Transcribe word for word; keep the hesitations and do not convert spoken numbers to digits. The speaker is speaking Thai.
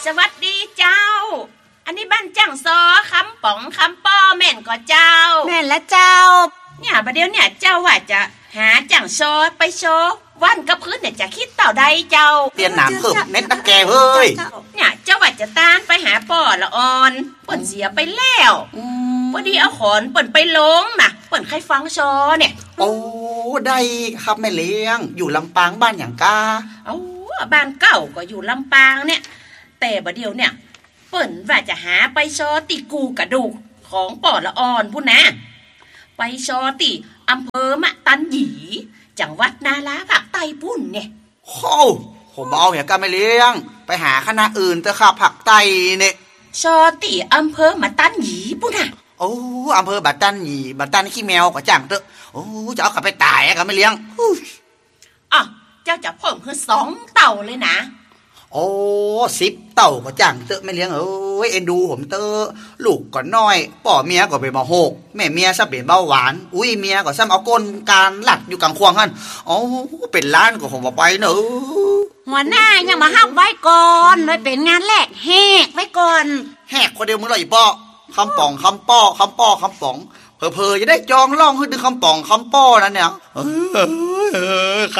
สวัสดีเจ้าอันนี้บ้านจังซอคำป๋องคำป้อแม่นก็เจ้าแม่นและเจ้าเนี่ยประเดี๋ยวเนี่ยเจ้าว่าจะหาจังซอไปโชว์วันกับพื้นเนี่ยจะคิดต่อใดเจ้าเตียนหนามเพิ่มเน็ตตะแกเฮ้ยเนี่ยเจ้าว่าจะตานไปหาป่อละออนเปิ่นเสียไปแล้วพอดีเอาขอนเปิ่นไปลงน่ะเปิ่นใครฟังซอเนี่ยโอ้ได้ครับแม่เลี้ยงอยู่ลำปางบ้านอย่างกาเอ้าบ้านเก่าก็อยู่ลำปางเนี่ยแต่ประเดี๋ยวเนี่ยเปิ่นว่าจะหาไปซอติกูกระดูกของป่อละออนพุ่นนะไปซอติอำเภอมะตันหยีจังหวัดนาราภาคใต้พุ่นเนี่ยโอ้ผมเอาอย่างกาแม่เลี้ยงไปหาคณะอื่นเถอะครับภาคใต้เนี่ยซอติอำเภอมะตันหยีพุ่นน่ะโอ้อำเภอบัดตันหยีบัดตันขี้แมวก็จังเถอะโอ้จะเอากลับไปตายกาแม่เลี้ยงอ๋อเจ้าจะเพิ่มคือสองเต่าเลยนะโอ้สิบเต่าก็จังเตอะไม่เลี้ยงเอ้ยเอ็นดูผมเตอะลูกก็น้อยป่อเมียก็เป็นบ่โหกแม่เมียซะเป็นเบาหวานอุ้ยเมียก็ซ้ำเอาก้นการหลัดอยู่กลางควงหั่นโอ้เป็นล้านก็ผมบ่ไปเนอะหัวหน้ายังมาห้ามไว้ก่อนเลยเป็นงานแรกแหกไว้ก่อนแหกคนเดียวมึงเลยอีป้อคำป่องคำป้อคำป้อคำป่องเพอๆจะได้จองล่องขึ้นดึงคำป่องคำป้อนั่นเนี่ยเออ